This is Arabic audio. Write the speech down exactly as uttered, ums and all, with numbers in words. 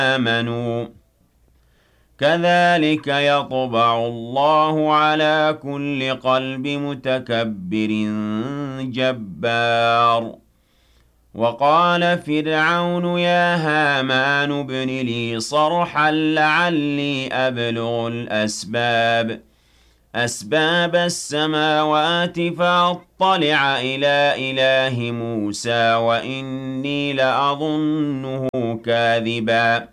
آمَنُوا كَذَلِكَ يَطْبَعُ اللَّهُ عَلَى كُلِّ قَلْبِ مُتَكَبِّرٍ جَبَّارٍ وَقَالَ فِرْعَوْنُ يَا هَامَانُ ابْنِ لِي صَرْحًا لَّعَلِّي أَبْلُغُ الْأَسْبَابَ أَسْبَابَ السَّمَاوَاتِ فَأَطَّلِعَ إِلَىٰ إِلَٰهِ مُوسَىٰ وَإِنِّي لَأَظُنُّهُ كَاذِبًا